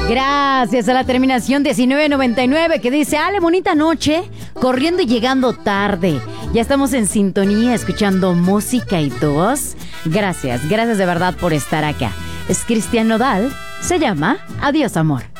Gracias a la terminación 1999 que dice: Ale, bonita noche, corriendo y llegando tarde. Ya estamos en sintonía, escuchando música y tu voz. Gracias de verdad por estar acá. Es Cristian Nodal, se llama Adiós Amor.